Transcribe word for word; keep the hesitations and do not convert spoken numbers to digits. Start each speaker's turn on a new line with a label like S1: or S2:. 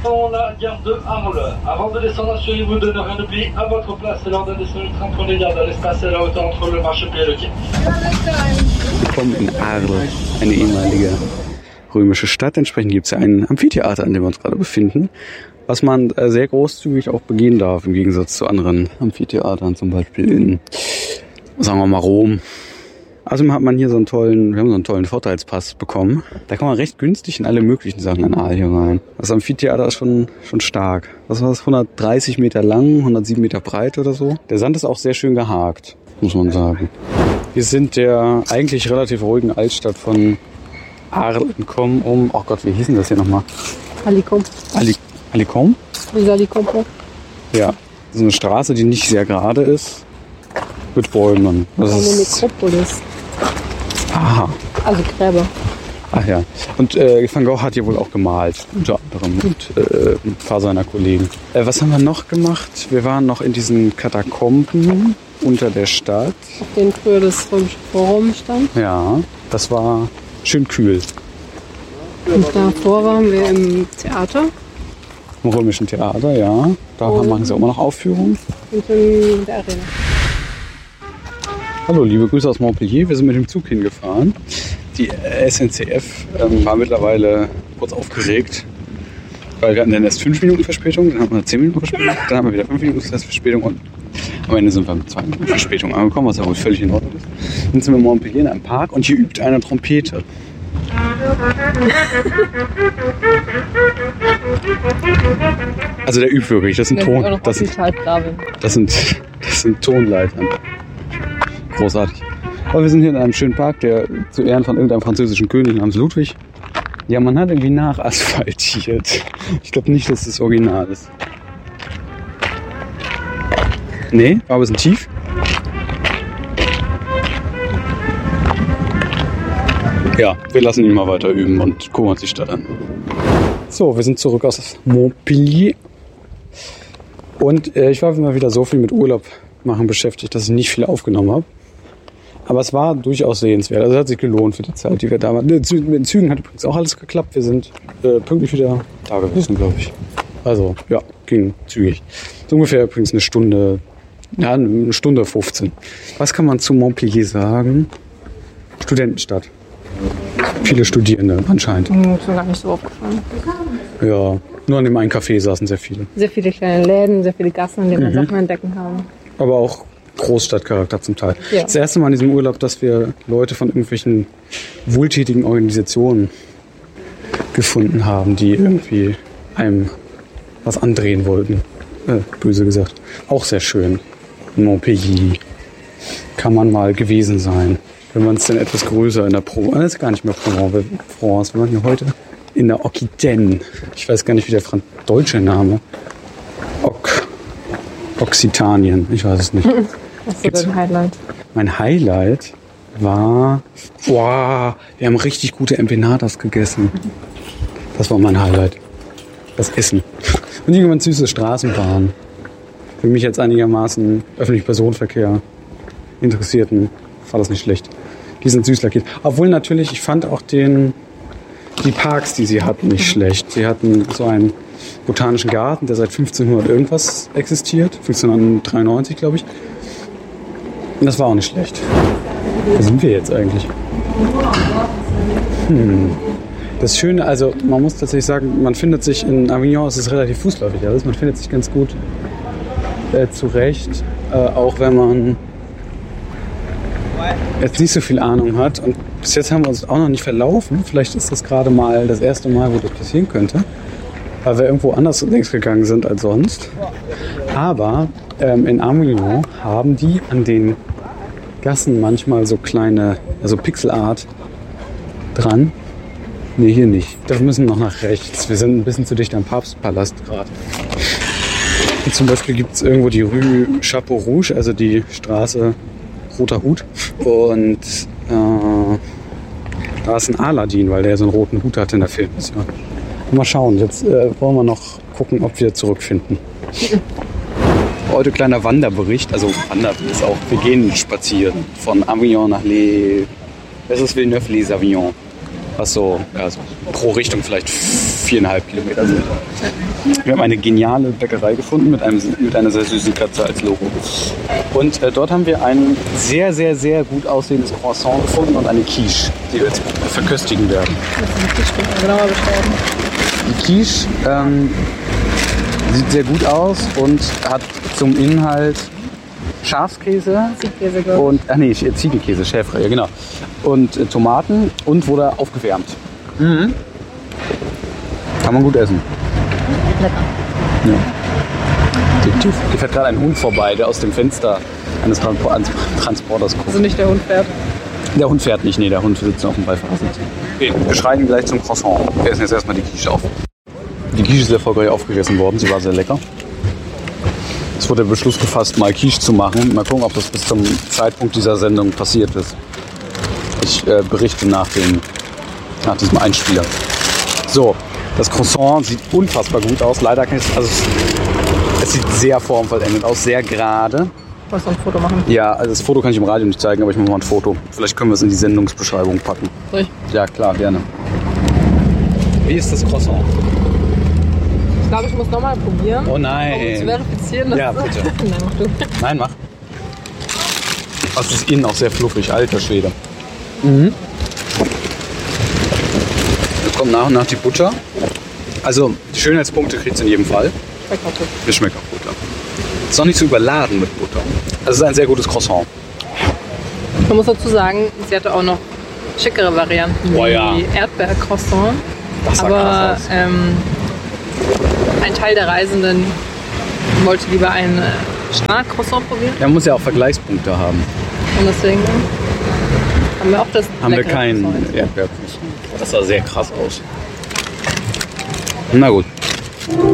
S1: descend la gare de Arles. Avant de descendre, assurez-vous de ne rien oublier à votre place. C'est l'heure de descendre du train. Prenez garde à l'espace et à la hauteur entre le marchepied et le quai.
S2: Willkommen in Arles, eine ehemalige römische Stadt. Entsprechend gibt es ja ein Amphitheater, an dem wir uns gerade befinden, was man äh, sehr großzügig auch begehen darf, im Gegensatz zu anderen Amphitheatern, zum Beispiel in, sagen wir mal, Rom. Also hat man hier so einen tollen, wir haben so einen tollen Vorteilspass bekommen. Da kann man recht günstig in alle möglichen Sachen in Aal hier rein. Das Amphitheater ist schon, schon stark. Was war das? hundertdreißig Meter lang, hundertsieben Meter breit oder so. Der Sand ist auch sehr schön gehakt, muss man sagen. Wir sind der eigentlich relativ ruhigen Altstadt von Arles entkommen, um, oh Gott, wie hieß denn das hier nochmal?
S3: Alicom.
S2: Ali, Alicom?
S3: Wie Alicom?
S2: Ja, so eine Straße, die nicht sehr gerade ist, mit Bäumen. Das
S3: eine
S2: ist
S3: Nekropolis.
S2: Aha.
S3: Also Gräber.
S2: Ach ja. Und äh, Van Gogh hat hier wohl auch gemalt, unter anderem, und äh, ein paar seiner Kollegen. Äh, was haben wir noch gemacht? Wir waren noch in diesen Katakomben unter der Stadt.
S3: Auf denen früher das Römische Forum stand.
S2: Ja, das war schön kühl.
S3: Und davor waren wir im Theater.
S2: Im römischen Theater, ja. Da oh. machen sie auch immer noch Aufführungen.
S3: Und in der Arena.
S2: Hallo, liebe Grüße aus Montpellier. Wir sind mit dem Zug hingefahren. Die S N C F ähm, war mittlerweile kurz aufgeregt, weil wir hatten dann erst fünf Minuten Verspätung, dann hatten wir zehn Minuten Verspätung, dann haben wir wieder fünf Minuten Verspätung und am Ende sind wir mit zwei Minuten Verspätung angekommen, was ja wohl völlig in Ordnung ist. Dann sind wir in Montpellier in einem Park und hier übt einer Trompete. Also der übt wirklich, das sind Ton, das sind, das sind, das sind Tonleitern. Großartig. Aber wir sind hier in einem schönen Park, der zu Ehren von irgendeinem französischen König namens Ludwig. Ja, man hat irgendwie nachasphaltiert. Ich glaube nicht, dass das Original ist. Nee, war ein bisschen tief. Ja, wir lassen ihn mal weiter üben und gucken uns die Stadt an. So, wir sind zurück aus Montpellier. Und äh, ich war immer wieder so viel mit Urlaub machen beschäftigt, dass ich nicht viel aufgenommen habe. Aber es war durchaus sehenswert. Also es hat sich gelohnt für die Zeit, die wir da waren. Mit den Zügen hat übrigens auch alles geklappt. Wir sind äh, pünktlich wieder da gewesen, glaube ich. Also, ja, ging zügig. So ungefähr übrigens eine Stunde, ja, eine Stunde fünfzehn. Was kann man zu Montpellier sagen? Studentenstadt. Viele Studierende anscheinend.
S3: Hm, ist mir gar nicht so aufgefallen.
S2: Ja, nur an dem einen Café saßen sehr viele.
S3: Sehr viele kleine Läden, sehr viele Gassen, in denen
S2: Mhm.
S3: man Sachen entdecken kann.
S2: Aber auch Großstadtcharakter zum Teil.
S3: Ja.
S2: Das erste Mal in diesem Urlaub, dass wir Leute von irgendwelchen wohltätigen Organisationen gefunden haben, die irgendwie einem was andrehen wollten. Äh, böse gesagt. Auch sehr schön. Montpellier. Kann man mal gewesen sein. Wenn man es denn etwas größer in der Pro... Ah, das ist gar nicht mehr Provence. Wir waren hier heute in der Occitane. Ich weiß gar nicht, wie der Franz deutsche Name. Oc... Occitanien. Ich weiß es nicht.
S3: Was ist dein Highlight?
S2: Mein Highlight war... Boah, wir haben richtig gute Empanadas gegessen. Das war mein Highlight. Das Essen. Und irgendwann süße Straßenbahn. Für mich jetzt einigermaßen öffentlichen Personenverkehr Interessierten war das nicht schlecht. Die sind süß lackiert. Obwohl natürlich, ich fand auch den, die Parks, die sie hatten, nicht schlecht. Sie hatten so einen botanischen Garten, der seit fünfzehnhundert irgendwas existiert. fünfzehnhundertdreiundneunzig, glaube ich. Und das war auch nicht schlecht. Wo sind wir jetzt eigentlich? Hm. Das Schöne, also man muss tatsächlich sagen, man findet sich in Avignon, es ist relativ fußläufig alles, man findet sich ganz gut äh, zurecht, äh, auch wenn man jetzt nicht so viel Ahnung hat. Und bis jetzt haben wir uns auch noch nicht verlaufen. Vielleicht ist das gerade mal das erste Mal, wo das passieren könnte, weil wir irgendwo anders längs gegangen sind als sonst. Aber ähm, in Avignon haben die an den Gassen manchmal so kleine, also Pixelart dran. Ne, hier nicht. Wir müssen noch nach rechts. Wir sind ein bisschen zu dicht am Papstpalast gerade. Und zum Beispiel gibt es irgendwo die Rue Chapeau Rouge, also die Straße Roter Hut. Und äh, da ist ein Aladdin, weil der so einen roten Hut hat in der Filmmission. Mal schauen, jetzt äh, wollen wir noch gucken, ob wir zurückfinden. Heute kleiner Wanderbericht, also Wandern ist auch, wir gehen spazieren von Avignon nach Les, es ist Villeneuve-les-Avignon. was so, ja, so pro Richtung vielleicht viereinhalb Kilometer sind. Wir haben eine geniale Bäckerei gefunden mit, einem, mit einer sehr süßen Katze als Logo. Und äh, dort haben wir ein sehr, sehr, sehr gut aussehendes Croissant gefunden und eine Quiche, die wir jetzt verköstigen werden.
S3: Genauer beschreiben.
S2: Die Quiche ähm, sieht sehr gut aus und hat zum Inhalt Schafskäse
S3: Ziehkäse, glaube
S2: und, ach nee, Ziegenkäse, Schäfre, ja genau. Und äh, Tomaten und wurde aufgewärmt. Mhm. Kann man gut essen.
S3: ich. Lecker.
S2: Ja. Definitiv. Hier fährt gerade ein Hund vorbei, der aus dem Fenster eines Transpor- Transporters guckt.
S3: Also nicht der Hund fährt.
S2: Der Hund fährt nicht, nee, der Hund sitzt auf dem Beifahrersitz. Okay, wir schreien gleich zum Croissant. Wir essen jetzt erstmal die Quiche auf. Die Quiche ist erfolgreich aufgegessen worden, sie war sehr lecker. Es wurde der Beschluss gefasst, mal Quiche zu machen. Mal gucken, ob das bis zum Zeitpunkt dieser Sendung passiert ist. Ich äh, berichte nach, dem, nach diesem Einspieler. So, das Croissant sieht unfassbar gut aus. Leider kann ich also es, es sieht sehr formvollendet aus, sehr gerade.
S3: Wolltest du ein Foto machen?
S2: Ja, also das Foto kann ich im Radio nicht zeigen, aber ich mache mal ein Foto. Vielleicht können wir es in die Sendungsbeschreibung packen.
S3: Soll ich?
S2: Ja, klar, gerne. Wie ist das Croissant?
S3: Ich glaube, ich muss nochmal probieren.
S2: Oh
S3: Um zu
S2: nein.
S3: verifizieren, dass
S2: Ja,
S3: es-
S2: bitte.
S3: Nein, mach du.
S2: Nein, mach. Das ist innen auch sehr fluffig, alter Schwede. Mhm. Jetzt kommt nach und nach die Butter. Also, die Schönheitspunkte kriegt es in jedem Fall.
S3: Schmeckt auch gut.
S2: Das schmeckt auch gut, ja. Ist noch nicht zu überladen mit Butter. Also, es ist ein sehr gutes Croissant.
S3: Man muss dazu sagen, sie hatte auch noch schickere Varianten
S2: Oh
S3: wie
S2: ja.
S3: Erdbeercroissant.
S2: Das sah
S3: Aber
S2: krass aus.
S3: ähm, ein Teil der Reisenden wollte lieber ein äh, Standard-Croissant probieren.
S2: Man muss ja auch Vergleichspunkte haben.
S3: Und deswegen haben wir auch das
S2: Haben wir
S3: leckere
S2: keinen
S3: Croissant.
S2: Erdbeerkuchen. Das sah sehr krass aus. Na gut.